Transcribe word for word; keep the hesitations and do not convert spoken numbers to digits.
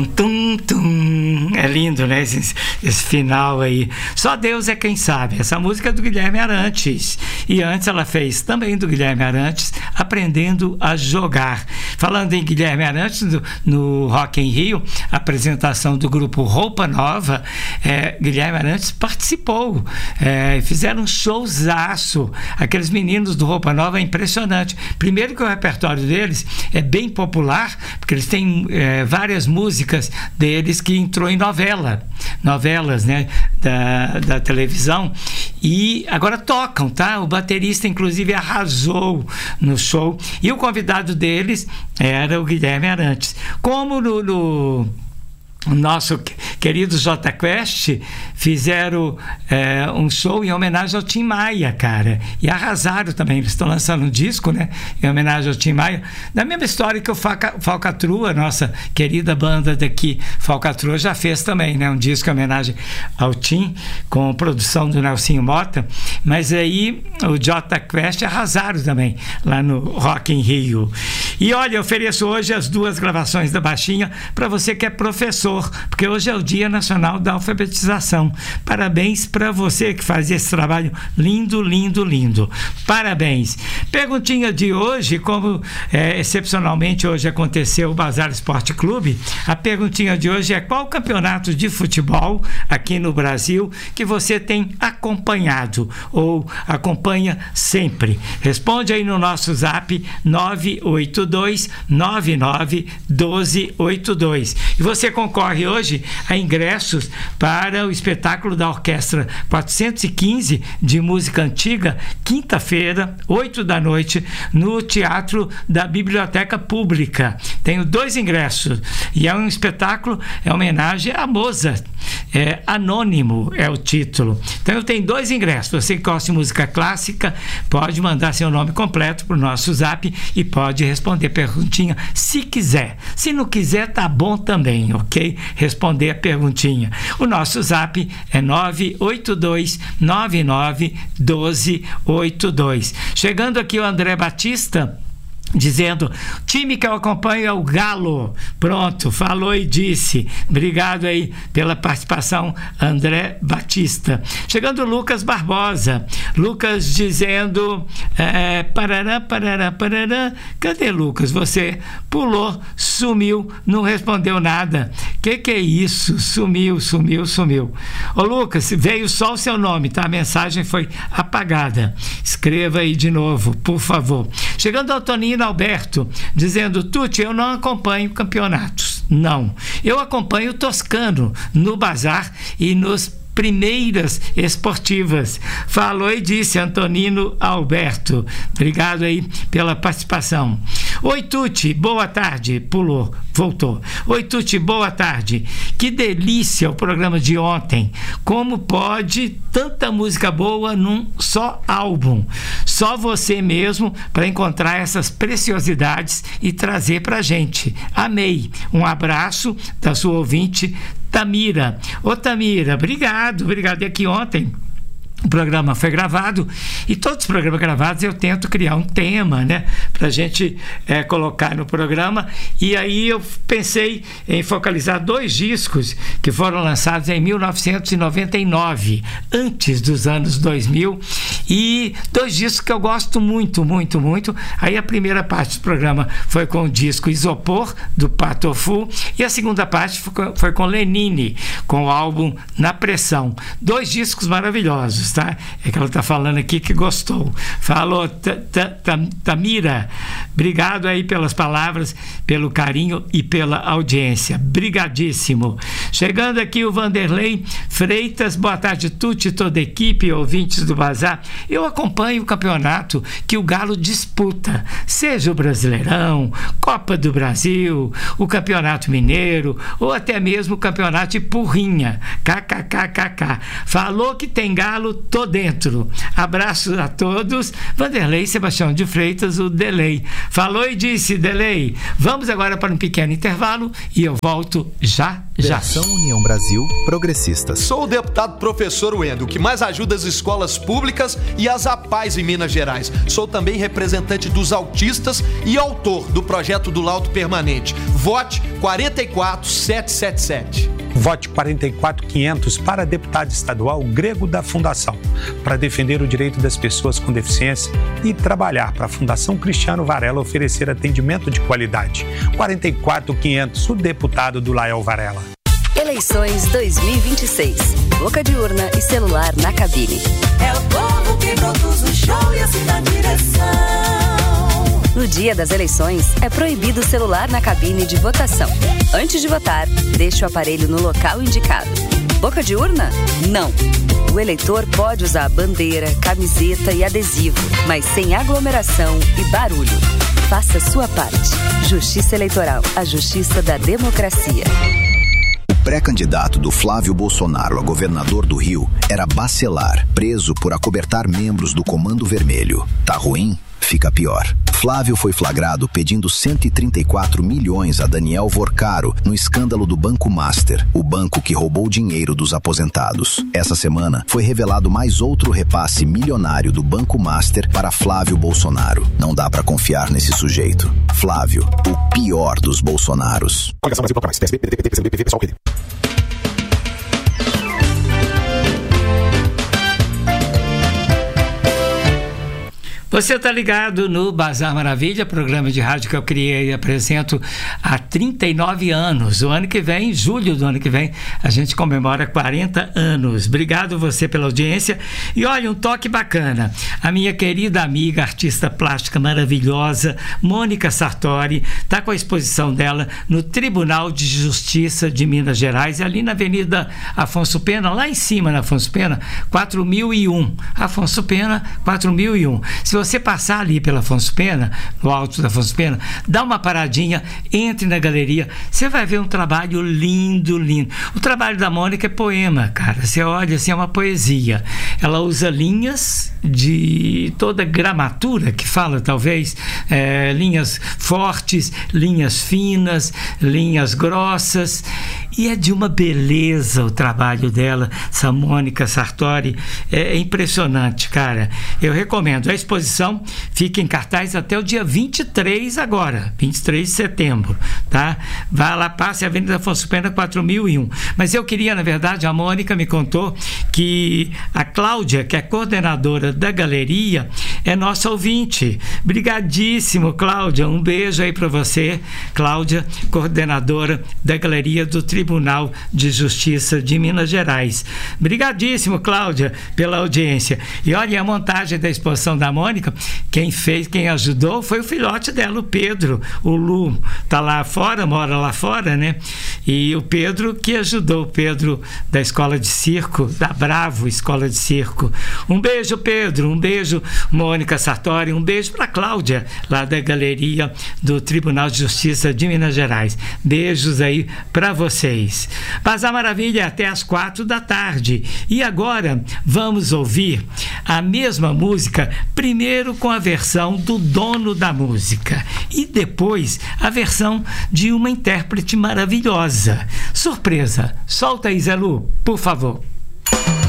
Tum, tum. É lindo, né? Esse, esse final aí. Só Deus é quem sabe. Essa música é do Guilherme Arantes. E antes ela fez também do Guilherme Arantes, Aprendendo a Jogar. Falando em Guilherme Arantes, no, no Rock in Rio, a apresentação do grupo Roupa Nova, é, Guilherme Arantes participou. É, fizeram um showzaço. Aqueles meninos do Roupa Nova é impressionante. Primeiro que o repertório deles é bem popular, porque eles têm é, várias músicas deles que entrou em novela, novelas, né, da, da televisão, e agora tocam, tá? O baterista inclusive arrasou no show, e o convidado deles era o Guilherme Arantes. Como no, no o nosso querido Jota Quest fizeram é, um show em homenagem ao Tim Maia, cara, e arrasaram também. Eles estão lançando um disco, né, em homenagem ao Tim Maia, da mesma história que o Falca, Falcatrua, nossa querida banda daqui, Falcatrua, já fez também, né, um disco em homenagem ao Tim, com produção do Nelsinho Mota. Mas aí o Jota Quest arrasaram também lá no Rock in Rio. E olha, eu ofereço hoje as duas gravações da Baixinha para você que é professor, porque hoje é o Dia Nacional da Alfabetização. Parabéns para você que faz esse trabalho lindo, lindo, lindo. Parabéns. Perguntinha de hoje, como é, excepcionalmente hoje aconteceu o Bazar Esporte Clube, a perguntinha de hoje é: qual campeonato de futebol aqui no Brasil que você tem acompanhado ou acompanha sempre? Responde aí no nosso zap nove oito dois nove nove um dois oito dois. E você concorre hoje a ingressos para o espetáculo da Orquestra quatrocentos e quinze de música antiga, quinta-feira, oito da noite, no Teatro da Biblioteca Pública. Tenho dois ingressos e é um espetáculo, é homenagem a Mozart, é Anônimo é o título. Então eu tenho dois ingressos. Você que gosta de música clássica pode mandar seu nome completo para o nosso zap e pode responder perguntinha se quiser. Se não quiser, tá bom também, ok? Responder a perguntinha. O nosso zap é nove oito dois nove nove um dois oito dois. Chegando aqui o André Batista, dizendo: o time que eu acompanho é o Galo. Pronto, falou e disse. Obrigado aí pela participação, André Batista. Chegando o Lucas Barbosa. Lucas dizendo: é, parará, parará, parará. Cadê, Lucas? Você pulou, sumiu, não respondeu nada. Que que é isso? Sumiu, sumiu, sumiu. Ô Lucas, veio só o seu nome, tá? A mensagem foi apagada. Escreva aí de novo, por favor. Chegando ao Toninho Alberto, dizendo: Tuti, eu não acompanho campeonatos. Não. Eu acompanho o Toscano no Bazar e nos Primeiras Esportivas. Falou e disse Antonino Alberto. Obrigado aí pela participação. Oi, Tuti, boa tarde. Pulou, voltou. Oi, Tuti, boa tarde. Que delícia o programa de ontem. Como pode tanta música boa num só álbum? Só você mesmo para encontrar essas preciosidades e trazer pra gente. Amei. Um abraço da sua ouvinte Tamira. Ô Tamira, obrigado, obrigado. E aqui ontem o programa foi gravado e todos os programas gravados eu tento criar um tema, né, pra gente é, colocar no programa, e aí eu pensei em focalizar dois discos que foram lançados em mil novecentos e noventa e nove, antes dos anos dois mil, e dois discos que eu gosto muito, muito, muito. Aí a primeira parte do programa foi com o disco Isopor, do Patofu, e a segunda parte foi com Lenine, com o álbum Na Pressão. Dois discos maravilhosos, tá? É que ela está falando aqui que gostou. Falou, Tamira, obrigado aí pelas palavras, pelo carinho e pela audiência. Brigadíssimo. Chegando aqui o Vanderlei Freitas, boa tarde, Tuti, toda a equipe, ouvintes do Bazar. Eu acompanho o campeonato que o Galo disputa, seja o Brasileirão, Copa do Brasil, o Campeonato Mineiro ou até mesmo o Campeonato de Porrinha. KKKKK. Falou que tem Galo, tô dentro. Abraços a todos. Vanderlei Sebastião de Freitas, o Delay. Falou e disse, Delay. Vamos agora para um pequeno intervalo e eu volto já, já. Federação União Brasil Progressistas. Sou o deputado professor Wendel, que mais ajuda as escolas públicas e as APAES em Minas Gerais. Sou também representante dos autistas e autor do projeto do laudo permanente. Vote quatro quatro sete sete sete. Vote quarenta e quatro quinhentos para deputado estadual Grego da Fundação, para defender o direito das pessoas com deficiência e trabalhar para a Fundação Cristiano Varela oferecer atendimento de qualidade. quarenta e quatro quinhentos, o deputado do Lael Varela. Eleições dois mil e vinte e seis. Boca de urna e celular na cabine. É o povo que produz o show e assina a direção. No dia das eleições, é proibido o celular na cabine de votação. Antes de votar, deixe o aparelho no local indicado. Boca de urna? Não. O eleitor pode usar bandeira, camiseta e adesivo, mas sem aglomeração e barulho. Faça sua parte. Justiça Eleitoral, a justiça da democracia. O pré-candidato do Flávio Bolsonaro a governador do Rio era Bacelar, preso por acobertar membros do Comando Vermelho. Tá ruim? Fica pior. Flávio foi flagrado pedindo cento e trinta e quatro milhões a Daniel Vorcaro no escândalo do Banco Master, o banco que roubou dinheiro dos aposentados. Essa semana foi revelado mais outro repasse milionário do Banco Master para Flávio Bolsonaro. Não dá pra confiar nesse sujeito. Flávio, o pior dos Bolsonaros. Coligação Brasil Proclamais, P S B, P D T, P T, P S D, P V, P S O L, P D. Você está ligado no Bazar Maravilha, programa de rádio que eu criei e apresento há trinta e nove anos. O ano que vem, em julho do ano que vem, a gente comemora quarenta anos. Obrigado você pela audiência. E olha, um toque bacana. A minha querida amiga, artista plástica maravilhosa, Mônica Sartori, está com a exposição dela no Tribunal de Justiça de Minas Gerais, ali na Avenida Afonso Pena, lá em cima na Afonso Pena, quatro mil e um. Afonso Pena, quatro mil e um. Se você passar ali pela Afonso Pena, no alto da Afonso Pena, dá uma paradinha, entre na galeria, você vai ver um trabalho lindo, lindo. O trabalho da Mônica é poema, cara. Você olha assim, é uma poesia. Ela usa linhas de toda gramatura, que fala talvez, é, linhas fortes, linhas finas, linhas grossas, e é de uma beleza o trabalho dela, essa Mônica Sartori. É impressionante, cara. Eu recomendo. A exposição fica em cartaz até o dia vinte e três agora, vinte e três de setembro, tá? Vai lá, passe a Avenida Afonso Pena quatro mil e um. Mas eu queria, na verdade, a Mônica me contou que a Cláudia, que é coordenadora da galeria, é nossa ouvinte. Brigadíssimo, Cláudia. Um beijo aí para você, Cláudia, coordenadora da galeria do Tribunal de Justiça de Minas Gerais. Brigadíssimo, Cláudia, pela audiência. E olha, a montagem da exposição da Mônica, quem fez, quem ajudou foi o filhote dela, o Pedro. O Lu tá lá fora, mora lá fora, né? E o Pedro que ajudou, o Pedro da Escola de Circo, da Bravo Escola de Circo. Um beijo, Pedro, um beijo, Mônica Sartori, um beijo para Cláudia, lá da galeria do Tribunal de Justiça de Minas Gerais. Beijos aí para vocês. Bazar Maravilha até às quatro da tarde. E agora vamos ouvir a mesma música, primeiro com a versão do dono da música e depois a versão de uma intérprete maravilhosa. Surpresa! Solta aí, Zé Lu, por favor.